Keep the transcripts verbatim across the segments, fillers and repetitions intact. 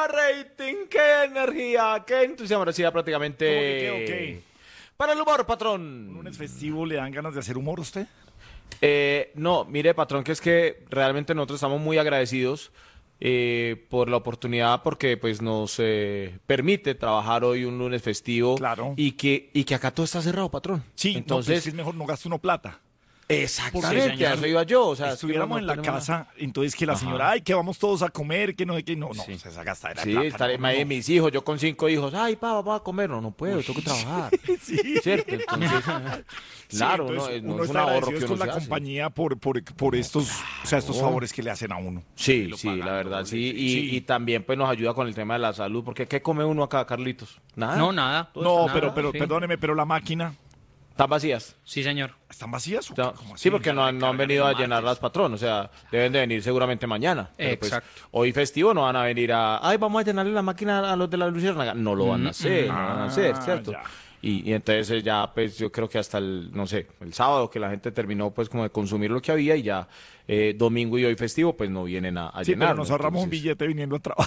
arriba rating, qué energía, qué entusiasmo. Ahora sí, ya prácticamente... ¿Cómo que qué, ok? Para el humor, ¿Un patrón. lunes festivo le dan ganas de hacer humor a usted? Eh, no, mire, patrón, que es que realmente nosotros estamos muy agradecidos eh, por la oportunidad, porque pues nos eh, permite trabajar hoy un lunes festivo. Claro. Y que, y que acá todo está cerrado, patrón. Sí, entonces... no, pues es que es mejor no gaste uno plata. Exactamente, Porque, a eso iba yo. O sea, es que estuviéramos no- no en la tenemos casa, entonces que la Ajá. señora, ay, que vamos todos a comer, que no sé qué, no, no, Sí. pues esa gastadera de Sí, plata. estaré, no, no, no. mis hijos, yo con cinco hijos, ay, papá, vamos a comer, no, no puedo, tengo que trabajar. Sí. ¿Cierto? Entonces, Sí, claro, entonces, no, no uno es está un ahorro agradecido que con uno la se hace. compañía por, por, por estos, o sea, estos favores que le hacen a uno. Sí, lo sí, pagan la verdad, doble, sí. sí. Y, Sí. y también pues nos ayuda con el tema de la salud, porque ¿qué come uno acá, Carlitos? Nada. No, nada. No, Nada, pero, pero, sí. perdóneme, pero la máquina, Están vacías. Sí, señor. ¿están vacías o O sea, qué? ¿Cómo así? sí, porque no, han- no han recargan venido a el llenar martes. las patrón, o sea, deben de venir seguramente mañana. Pero, pues, Exacto. hoy festivo no van a venir a, ay, vamos a llenarle la máquina a los de la Luciérnaga. No lo van a hacer, no lo van a hacer, Ah, ¿cierto? ya. Y, y entonces eh, ya, pues yo creo que hasta el, no sé, el sábado que la gente terminó pues como de consumir lo que había y ya eh, domingo y hoy festivo pues no vienen a, a Sí, pero llenarlo. nos ahorramos un Entonces, billete viniendo a trabajar.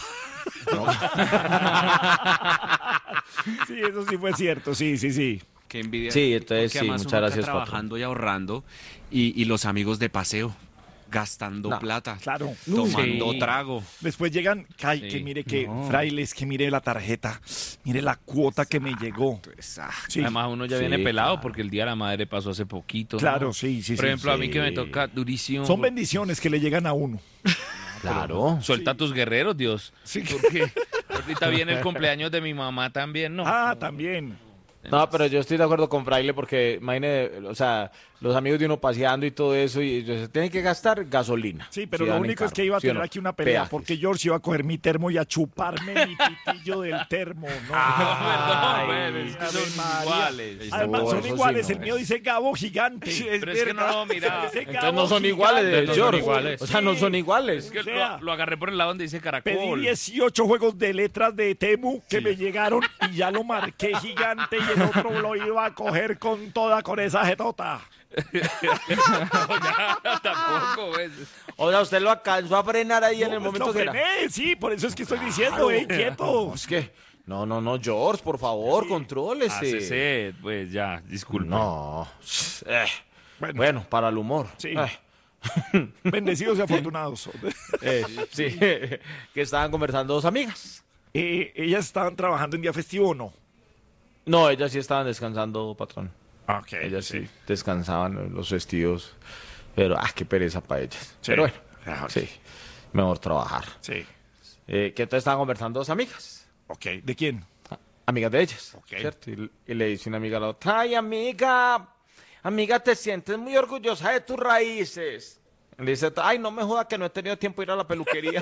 Sí, eso sí fue cierto, sí, sí, sí. Qué envidia. Sí, entonces, Porque sí, además muchas uno acá gracias, patrón. trabajando y ahorrando y, y los amigos de paseo gastando No, plata, claro. tomando Sí. trago. Después llegan, ay, Sí. que mire que, No. frailes, que mire la tarjeta, mire la cuota que me llegó. Exacto. Sí, Además uno ya Sí, viene pelado claro. porque el Día de la Madre pasó hace poquito. ¿no? claro, sí, sí, Por sí. ejemplo, a mí sí. que me toca durísimo. Son bendiciones que le llegan a uno. Claro. Suelta a tus guerreros, Dios. Sí. Porque ahorita viene el cumpleaños de mi mamá también, ¿no? Ah, también. No, pero yo estoy de acuerdo con Fraile porque, imagine, o sea, los amigos de uno paseando y todo eso, y se tienen que gastar gasolina. Sí, pero si lo van en único es carro, que iba a ¿sí o tener no? aquí una pelea, Peajes. porque George iba a coger mi termo y a chuparme mi pitillo del termo. No, Ah, Ay, bueno, es que Ave son María. iguales. Además, No, son eso sí iguales. no. El mío dice Gabo gigante. Pero es que no lo miraba. Ese Entonces Gabo no son gigante. iguales, de No son George. iguales. O sea, no son Sí. iguales. Es que O sea, lo, lo agarré por el lado donde dice Pedí caracol. dieciocho juegos de letras de Temu que me llegaron y ya lo marqué gigante y el otro lo iba a coger con toda con esa jetota. No, ya, tampoco, pues. O sea, usted lo alcanzó a frenar ahí en el No, pues momento lo que era. frené, sí, por eso es que estoy diciendo, eh, quieto. Es que, no, no, no, George, por favor, contrólese. Hácese, pues ya, disculpe. No. Eh, Bueno. Bueno, para el humor. Sí. Eh, Bendecidos y afortunados. eh, sí, que estaban conversando dos amigas. Eh, ¿Ellas estaban trabajando en día festivo o no? No, ellas sí estaban descansando, patrón. Ok. Ellas sí, descansaban en los festivos. Pero, ah, qué pereza para ellas. Sí. Pero bueno, Ah, sí, mejor trabajar. Sí. Eh, que entonces estaban conversando dos amigas. Ok. ¿De quién? Amigas de ellas, Ok. ¿cierto? Y, y le dice una amiga a la otra, ay, amiga, amiga, te sientes muy orgullosa de tus raíces. Y le dice, ay, no me joda que no he tenido tiempo de ir a la peluquería.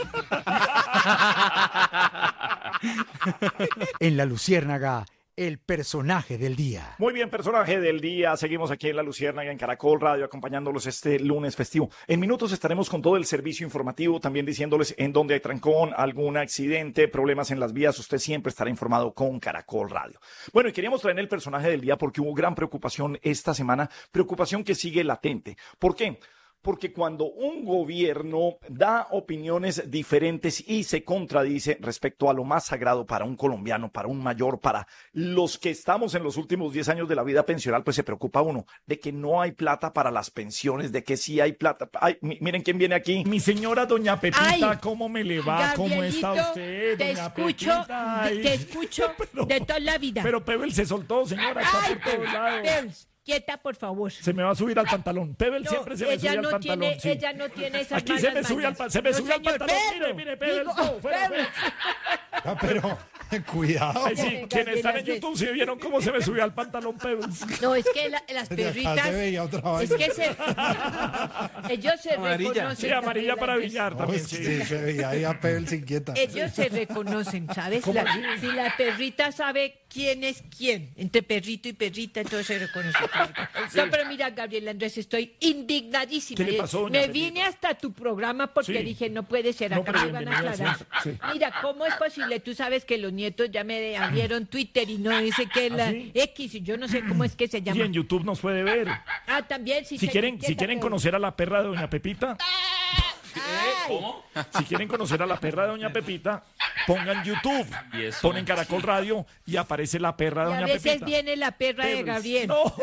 En La Luciérnaga, el personaje del día. Muy bien, personaje del día. Seguimos aquí en La Luciérnaga, en Caracol Radio, acompañándolos este lunes festivo. En minutos estaremos con todo el servicio informativo, también diciéndoles en dónde hay trancón, algún accidente, problemas en las vías. Usted siempre estará informado con Caracol Radio. Bueno, y queríamos traer el personaje del día porque hubo gran preocupación esta semana, preocupación que sigue latente. ¿Por qué? Porque cuando un gobierno da opiniones diferentes y se contradice respecto a lo más sagrado para un colombiano, para un mayor, para los que estamos en los últimos diez años de la vida pensional, pues se preocupa uno de que no hay plata para las pensiones, de que sí hay plata. Ay, mi- miren quién viene aquí. Mi señora doña Pepita, Ay, ¿cómo me le va? ¿Cómo está Gabrielito, usted, te doña escucho, Pepita? de- Ay. te escucho Pero- de toda la vida. Pero Pebble se soltó, señora, está Ay, por todos lados. Pebbles, quieta, por favor. Se me va a subir al pantalón. Pebble No, siempre se me sube ella al no pantalón. tiene, sí. ella no tiene esas Aquí se malas me sube al, mañas. pa- se me No, sube al señor, pantalón. Pedro, Mire, mire, Pebble. digo, no, fuera, Pebble. Ah, pero cuidado. Ay, sí, Venga, quienes están en Gabriela, YouTube sí vieron cómo se me subió al pantalón Pebble. No, es que la- las Desde acá perritas. se veía otra Es vaina. que se. Ellos se Amarilla. reconocen. Sí, amarilla para Gabriela, billar No, también, es sí. que se veía ahí a Pebble sin quieta. Ellos se reconocen, ¿sabes? ¿Cómo La- así? si la perrita sabe quién es quién, entre perrito y perrita, entonces se reconoce. No, pero mira, Gabriel Andrés, estoy indignadísima. ¿Qué le pasó, doña Me Pepita? vine hasta tu programa porque Sí. dije, no puede ser, No, acá pero me van a bienvenida aclarar. siempre, sí. Mira, ¿cómo es posible? Tú sabes que los nietos ya me abrieron Twitter y no dice que la ¿Ah, sí? X, y yo no sé cómo es que se Y llama. en YouTube nos puede ver. Ah, también, sí. Si se quieren, etiqueta, si quieren pero- conocer a la perra de doña Pepita, Ay, si quieren conocer a la perra de doña Pepita, pongan YouTube, ¿Y eso? ponen Caracol Radio y aparece la perra de Y a doña veces Pepita. viene la perra de Pero- Gabriel. No,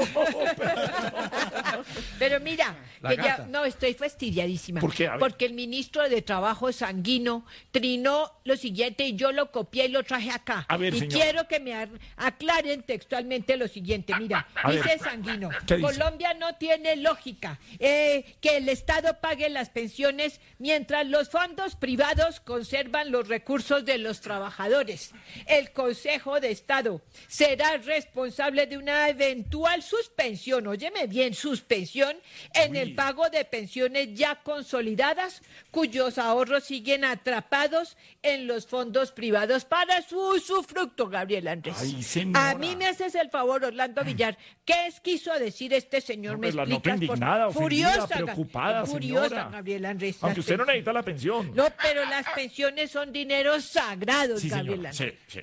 Pero mira, La que ya, gata. no, estoy fastidiadísima. ¿Por qué? A ver. Porque el ministro de Trabajo Sanguino trinó lo siguiente y yo lo copié y lo traje acá. A ver, y señor. quiero que me ar- aclaren textualmente lo siguiente. Mira, A dice ver. Sanguino, ¿Qué dice? Colombia no tiene lógica eh, que el Estado pague las pensiones mientras los fondos privados conservan los recursos de los trabajadores. El Consejo de Estado será responsable de una eventual suspensión, óyeme bien, suspensión en el pago de pensiones ya consolidadas, cuyos ahorros siguen atrapados en los fondos privados para su usufructo, Gabriel Andrés. Ay, señora. A mí me haces el favor, Orlando Villar. ¿Qué es quiso decir este señor? No, ¿Me pues la noto explicas? por- indignada, ofendida, furiosa, Ga- preocupada, furiosa, señora. Gabriel Andrés. aunque las usted no pen- necesita la pensión. No, pero las pensiones son dineros sagrados, Sí, Gabriel señor. Andrés. Sí, sí.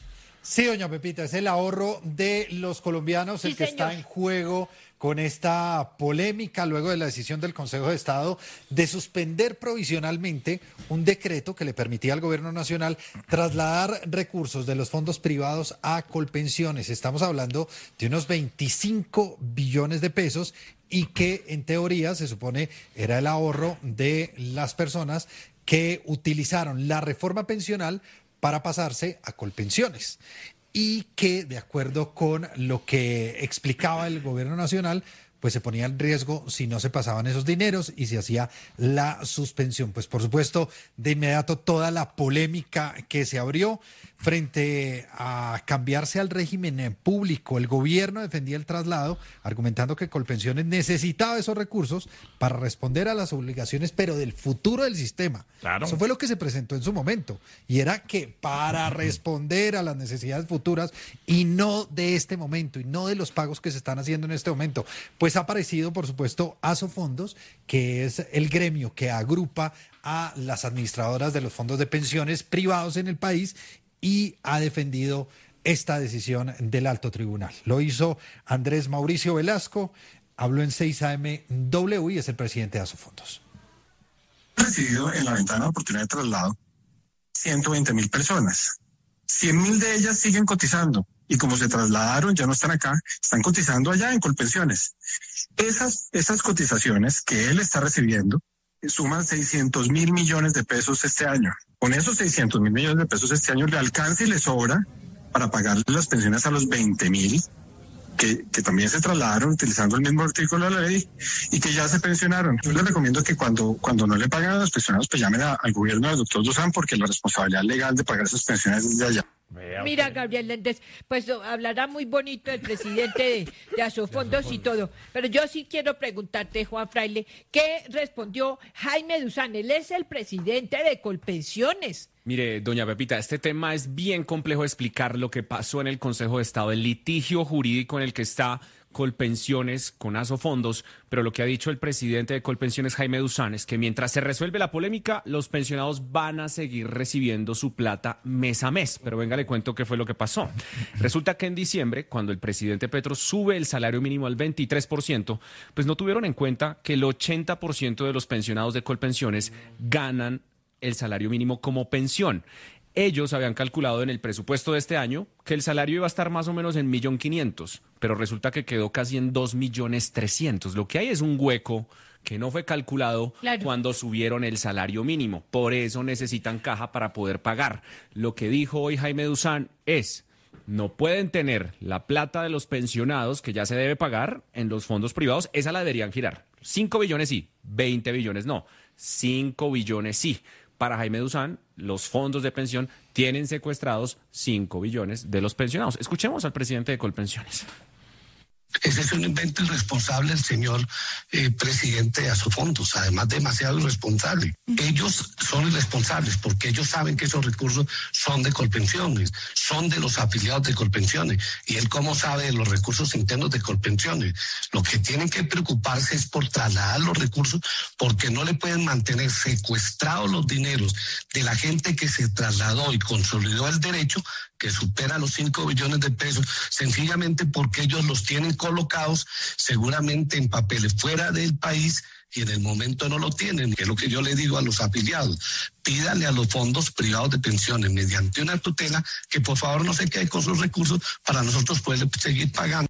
Sí, doña Pepita, es el ahorro de los colombianos Sí, el que señor. está en juego con esta polémica luego de la decisión del Consejo de Estado de suspender provisionalmente un decreto que le permitía al gobierno nacional trasladar recursos de los fondos privados a Colpensiones. Estamos hablando de unos veinticinco billones de pesos y que en teoría se supone era el ahorro de las personas que utilizaron la reforma pensional para pasarse a Colpensiones y que, de acuerdo con lo que explicaba el gobierno nacional, pues se ponía en riesgo si no se pasaban esos dineros y se hacía la suspensión. Pues por supuesto, de inmediato toda la polémica que se abrió frente a cambiarse al régimen público. El gobierno defendía el traslado, argumentando que Colpensiones necesitaba esos recursos para responder a las obligaciones, pero del futuro del sistema. Claro. Eso fue lo que se presentó en su momento. Y era que para responder a las necesidades futuras y no de este momento y no de los pagos que se están haciendo en este momento, pues ha aparecido, por supuesto, Asofondos, que es el gremio que agrupa a las administradoras de los fondos de pensiones privados en el país y ha defendido esta decisión del alto tribunal. Lo hizo Andrés Mauricio Velasco, habló en seis A M W y es el presidente de Asofondos. Recibido en la ventana de oportunidad de traslado ciento veinte mil personas. cien mil de ellas siguen cotizando y como se trasladaron, ya no están acá, están cotizando allá en Colpensiones. Esas, esas cotizaciones que él está recibiendo suman seiscientos mil millones de pesos este año. Con esos seiscientos mil millones de pesos este año le alcanza y le sobra para pagarle las pensiones a los veinte mil que, que también se trasladaron utilizando el mismo artículo de la ley y que ya se pensionaron. Yo les recomiendo que cuando, cuando no le pagan a los pensionados, pues llamen a- al gobierno del doctor Duzán porque la responsabilidad legal de pagar esas pensiones es de allá. Vea Mira, usted. Gabriel Méndez, pues oh, hablará muy bonito el presidente de, de Asofondos y todo, pero yo sí quiero preguntarte, Juan Fraile, ¿qué respondió Jaime Duzán? Él es el presidente de Colpensiones. Mire, doña Pepita, este tema es bien complejo de explicar lo que pasó en el Consejo de Estado, el litigio jurídico en el que está Colpensiones con Asofondos, pero lo que ha dicho el presidente de Colpensiones, Jaime Duzán, es que mientras se resuelve la polémica, los pensionados van a seguir recibiendo su plata mes a mes. Pero venga, le cuento qué fue lo que pasó. Resulta que en diciembre, cuando el presidente Petro sube el salario mínimo al veintitrés por ciento, pues no tuvieron en cuenta que el ochenta por ciento de los pensionados de Colpensiones ganan el salario mínimo como pensión. Ellos habían calculado en el presupuesto de este año que el salario iba a estar más o menos en un millón quinientos, pero resulta que quedó casi en dos millones trescientos. Lo que hay es un hueco que no fue calculado Claro. cuando subieron el salario mínimo. Por eso necesitan caja para poder pagar. Lo que dijo hoy Jaime Duzán es: no pueden tener la plata de los pensionados que ya se debe pagar en los fondos privados, esa la deberían girar. cinco billones sí, veinte billones no, cinco billones sí. Para Jaime Duzán, los fondos de pensión tienen secuestrados cinco billones de los pensionados. Escuchemos al presidente de Colpensiones. Ese es un invento irresponsable el señor eh, presidente de Asofondos, además demasiado irresponsable. Ellos son irresponsables porque ellos saben que esos recursos son de Colpensiones, son de los afiliados de Colpensiones. ¿Y él cómo sabe de los recursos internos de Colpensiones? Lo que tienen que preocuparse es por trasladar los recursos porque no le pueden mantener secuestrados los dineros de la gente que se trasladó y consolidó el derecho, que supera los cinco billones de pesos, sencillamente porque ellos los tienen colocados seguramente en papeles fuera del país y en el momento no lo tienen, que es lo que yo le digo a los afiliados, pídanle a los fondos privados de pensiones mediante una tutela que por favor no se quede con sus recursos para nosotros poder seguir pagando.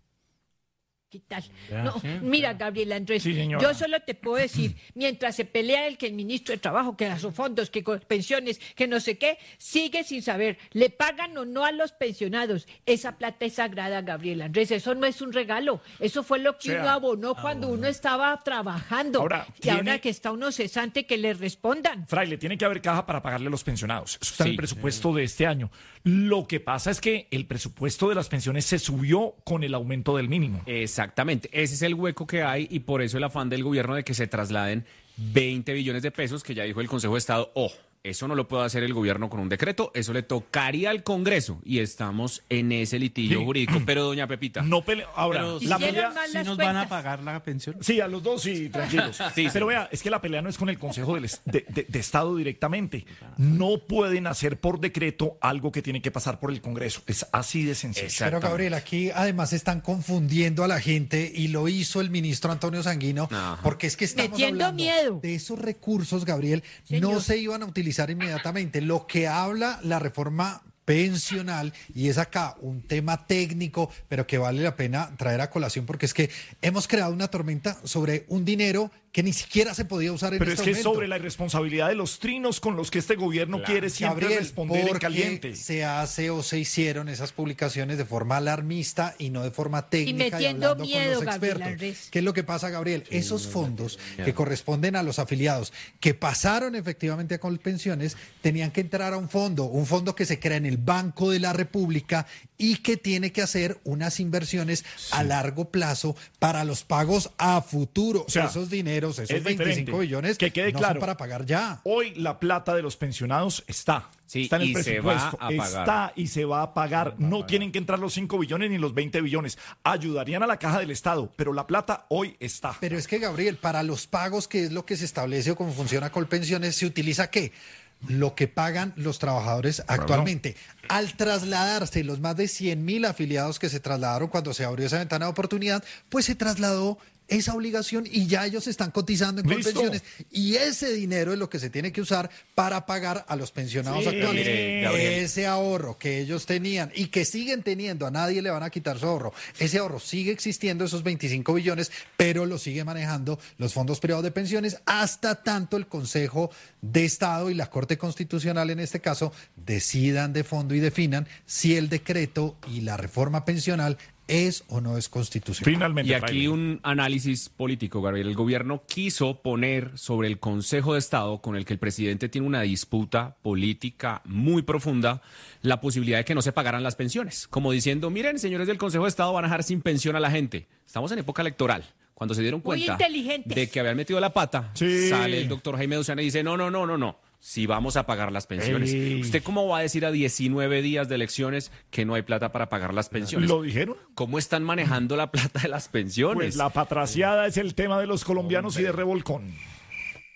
¿Qué tal? No, mira, Gabriel Andrés, Sí, señora. yo solo te puedo decir, mientras se pelea el que el ministro de Trabajo, que a sus fondos, que con pensiones, que no sé qué, sigue sin saber, le pagan o no a los pensionados. Esa plata es sagrada, Gabriel Andrés, eso no es un regalo, eso fue lo que O sea, uno abonó cuando uno estaba trabajando. Ahora, y tiene- ahora que está uno cesante, que le respondan. Fraile, tiene que haber caja para pagarle a los pensionados. Eso está en Sí. el presupuesto de este año. Lo que pasa es que el presupuesto de las pensiones se subió con el aumento del mínimo. Exactamente, ese es el hueco que hay y por eso el afán del gobierno de que se trasladen veinte billones de pesos, que ya dijo el Consejo de Estado, ojo, eso no lo puede hacer el gobierno con un decreto, eso le tocaría al Congreso y estamos en ese litigio Sí. jurídico. Pero doña Pepita, No pele- Ahora, Pero la Hicieron pelea... mal ¿sí las nos van a cuentas. pagar la pensión? Sí, a los dos sí, tranquilos. Sí, Pero sí. vea, es que la pelea no es con el Consejo del es- de, de- de Estado directamente. No pueden hacer por decreto algo que tiene que pasar por el Congreso. Es así de sencillo. Exacto. Pero Gabriel, aquí además están confundiendo a la gente y lo hizo el ministro Antonio Sanguino, Ajá. porque es que estamos Metiendo hablando miedo. de esos recursos, Gabriel, no Señor. se iban a utilizar inmediatamente. Lo que habla la reforma pensional, y es acá un tema técnico, pero que vale la pena traer a colación, porque es que hemos creado una tormenta sobre un dinero que ni siquiera se podía usar en Pero es este que momento. sobre la irresponsabilidad de los trinos con los que este gobierno quiere siempre Gabriel, responder en porque caliente. se hace o se hicieron esas publicaciones de forma alarmista y no de forma técnica metiendo hablando miedo, con los Gabriel expertos. Andrés. ¿Qué es lo que pasa, Gabriel? Esos fondos que corresponden a los afiliados que pasaron efectivamente a Colpensiones tenían que entrar a un fondo, un fondo que se crea en el Banco de la República y que tiene que hacer unas inversiones a largo plazo para los pagos a futuro. O sea, esos dineros, esos es diferente. veinticinco billones, Que quede no claro. son para pagar ya. Hoy la plata de los pensionados está. Sí, está en el y se va presupuesto. a pagar. Está y se va a pagar. No tienen que entrar los cinco billones ni los veinte billones. Ayudarían a la caja del Estado, pero la plata hoy está. Pero es que, Gabriel, para los pagos, que es lo que se establece o cómo funciona Colpensiones, ¿se utiliza qué? Lo que pagan los trabajadores actualmente. Al trasladarse los más de cien mil afiliados que se trasladaron cuando se abrió esa ventana de oportunidad, pues se trasladó esa obligación y ya ellos están cotizando en Listo. Colpensiones. Y ese dinero es lo que se tiene que usar para pagar a los pensionados Sí. actuales. Mire, Gabriel. Ese ahorro que ellos tenían y que siguen teniendo, a nadie le van a quitar su ahorro. Ese ahorro sigue existiendo, esos veinticinco billones, pero lo sigue manejando los fondos privados de pensiones hasta tanto el Consejo de Estado y la Corte Constitucional, en este caso, decidan de fondo y definan si el decreto y la reforma pensional es o no es constitucional. Finalmente. Y aquí Fraile. un análisis político, Gabriel. El gobierno quiso poner sobre el Consejo de Estado, con el que el presidente tiene una disputa política muy profunda, la posibilidad de que no se pagaran las pensiones. Como diciendo, miren, señores del Consejo de Estado, van a dejar sin pensión a la gente. Estamos en época electoral. Cuando se dieron Muy cuenta inteligentes. de que habían metido la pata, Sí. sale el doctor Jaime Duzana y dice, no, no, no, no, no. Si vamos a pagar las pensiones. Ey. ¿Usted cómo va a decir a diecinueve días de elecciones que no hay plata para pagar las pensiones? ¿Lo dijeron? ¿Cómo están manejando la plata de las pensiones? Pues la patraciada es el tema de los colombianos y de revolcón.